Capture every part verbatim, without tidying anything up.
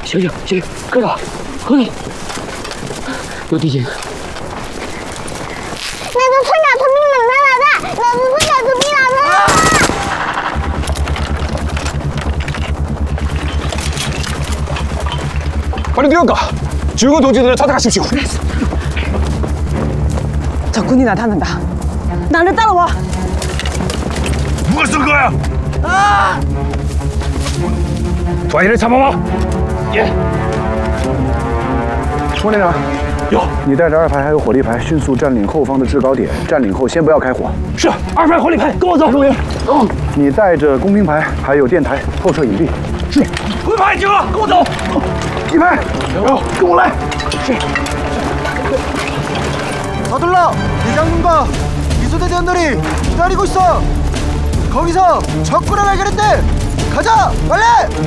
醒醒醒，哥哥，哥哥，有地形。 那个村长出兵了，他老大，那个村长出兵了，他。 빨리 뛰어가! 지우고 도지들을 찾아가십시오. 적군이 나타난다. 나를 따라와. 누가 쓴 거야? 아! 과일을 잡아와. 예. 郭连长， 有， 你带着二排还有火力排，迅速占领后方的制高点。占领后先不要开火。 是，二排火力排，跟我走。中营。嗯。 你带着工兵排还有电台，后撤隐蔽。 是。工排集合，跟我走。 一排，有，跟我来。是。 서둘러! 대장군과 기수대대원들이 기다리고 있어! 거기서 적군을 발견했대! 가자! 빨리!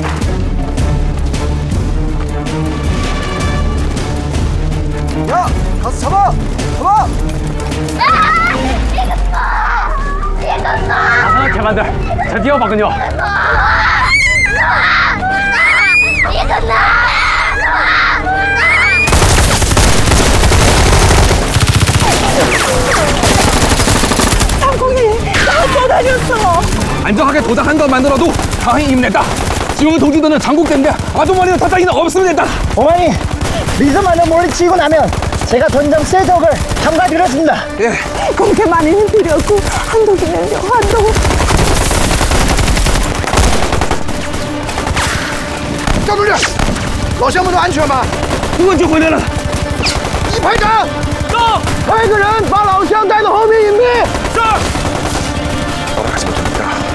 야! 가서 잡아! 잡아! 아! 이겼어! 이겼어! 아, 개만들! 잘 뛰어봤군요. 이겼어! 쏟아졌어. 안정하게 도착한 것 만들어도 다행입니다. 지원 동지들은 장국대인데 아주머니는 타자기는 없습니다. 어머니! 리서만을 몰리치고 나면 제가 전장 세적을 참가드렸습니다. 예. 그렇게 많이는 필요 없고 한두 개는요. 한두. 张同志，老乡们都安全吗？ 我们就回来了。 一排长， 走， 派个人把老乡带到后面隐蔽。